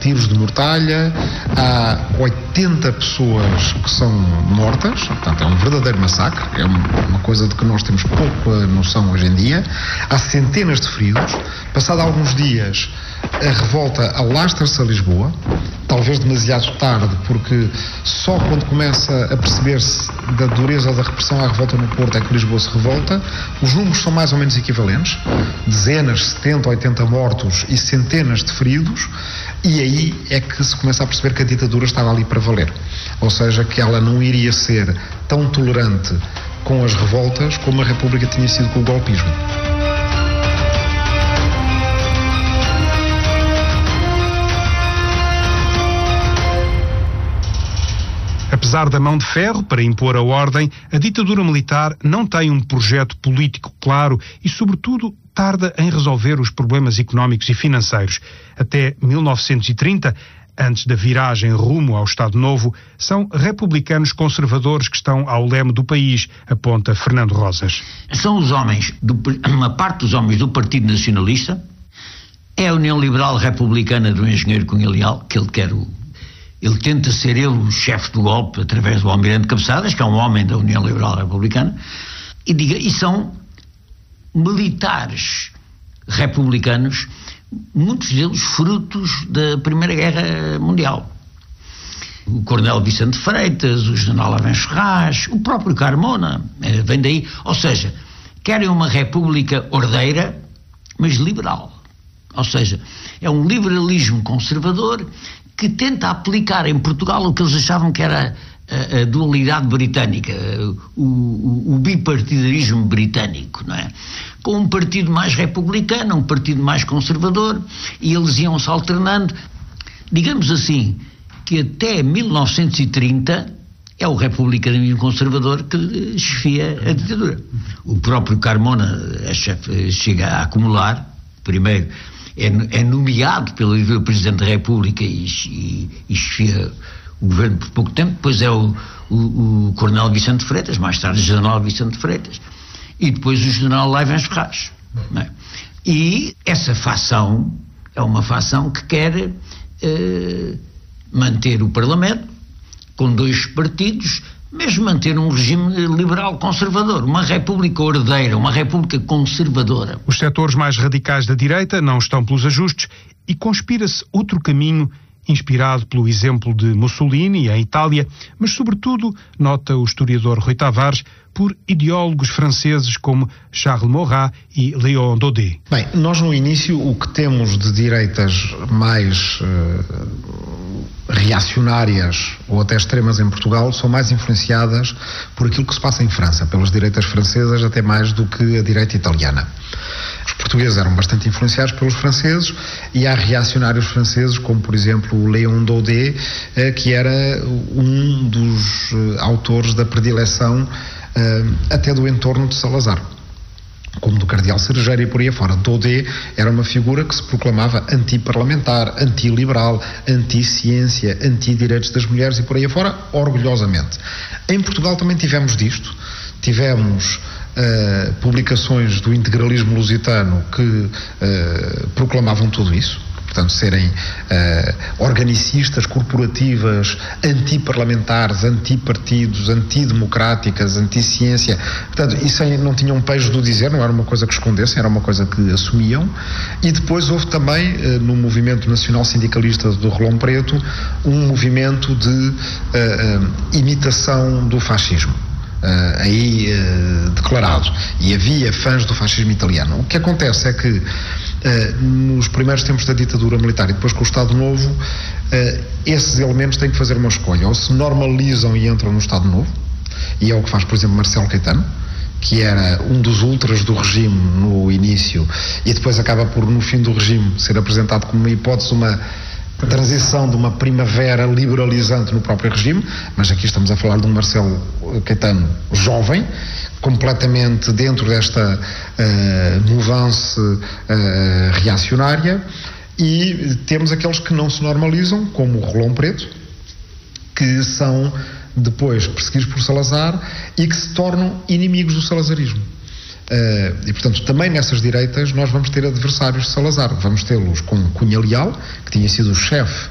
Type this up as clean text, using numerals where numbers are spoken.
tiros de mortalha, há 80 pessoas que são mortas, portanto é um verdadeiro massacre, é uma coisa de que nós temos pouca noção hoje em dia. Há centenas de feridos. Passado alguns dias, a revolta alastra-se a Lisboa, talvez demasiado tarde, porque só quando começa a perceber-se da dureza da repressão à revolta no Porto é que Lisboa se revolta. Os números são mais ou menos equivalentes, dezenas, 70, 80 mortos e centenas de feridos, e aí é que se começa a perceber que a ditadura estava ali para valer, ou seja, que ela não iria ser tão tolerante com as revoltas como a República tinha sido com o golpismo. Apesar da mão de ferro para impor a ordem, a ditadura militar não tem um projeto político claro e, sobretudo, tarda em resolver os problemas económicos e financeiros. Até 1930, antes da viragem rumo ao Estado Novo, são republicanos conservadores que estão ao leme do país, aponta Fernando Rosas. São os homens, uma parte dos homens do Partido Nacionalista, é a União Liberal Republicana do engenheiro Cunha Leal, que ele tenta ser ele o chefe do golpe através do Almirante Cabeçadas, que é um homem da União Liberal Republicana, e são militares republicanos, muitos deles frutos da Primeira Guerra Mundial. O Coronel Vicente Freitas, o General Avens Ferraz, o próprio Carmona, vem daí. Ou seja, querem uma república ordeira, mas liberal. Ou seja, é um liberalismo conservador que tenta aplicar em Portugal o que eles achavam que era a dualidade britânica, o bipartidarismo britânico, não é? Com um partido mais republicano, um partido mais conservador, e eles iam-se alternando. Digamos assim, que até 1930 é o republicanismo conservador que chefia a ditadura. O próprio Carmona chega a acumular, primeiro, é nomeado pelo Presidente da República e chefia o governo por pouco tempo. Depois é o Coronel Vicente Freitas, mais tarde o General Vicente Freitas, e depois o General Avens Ferraz, não é? E essa facção é uma facção que quer manter o Parlamento com dois partidos, mas manter um regime liberal conservador, uma república ordeira, uma república conservadora. Os setores mais radicais da direita não estão pelos ajustes e conspira-se outro caminho inspirado pelo exemplo de Mussolini em Itália, mas sobretudo, nota o historiador Rui Tavares, por ideólogos franceses como Charles Maurras e Léon Daudet. Bem, nós no início o que temos de direitas mais reacionárias ou até extremas em Portugal são mais influenciadas por aquilo que se passa em França, pelas direitas francesas até mais do que a direita italiana. Os portugueses eram bastante influenciados pelos franceses e há reacionários franceses como, por exemplo, o Léon Daudet, que era um dos autores da predileção até do entorno de Salazar, como do Cardeal Cerejeiro e por aí afora. Daudet era uma figura que se proclamava antiparlamentar, antiliberal, anti-ciência, anti-direitos das mulheres e por aí afora, orgulhosamente. Em Portugal também tivemos disto, tivemos publicações do integralismo lusitano que proclamavam tudo isso, portanto serem organicistas, corporativas, antiparlamentares, antipartidos, antidemocráticas, anti-ciência. Portanto, isso não tinham pejo do dizer, não era uma coisa que escondessem, era uma coisa que assumiam. E depois houve também, no movimento nacional sindicalista do Relão Preto, um movimento de imitação do fascismo. Declarado, e havia fãs do fascismo italiano. O que acontece é que nos primeiros tempos da ditadura militar e depois com o Estado Novo, esses elementos têm que fazer uma escolha: ou se normalizam e entram no Estado Novo, e é o que faz, por exemplo, Marcelo Caetano, que era um dos ultras do regime no início e depois acaba por, no fim do regime, ser apresentado como uma hipótese, uma transição de uma primavera liberalizante no próprio regime, mas aqui estamos a falar de um Marcelo Caetano jovem, completamente dentro desta mouvance reacionária, e temos aqueles que não se normalizam, como o Relão Preto, que são depois perseguidos por Salazar e que se tornam inimigos do salazarismo. E portanto também nessas direitas nós vamos ter adversários de Salazar, vamos tê-los com Cunha Leal, que tinha sido o chefe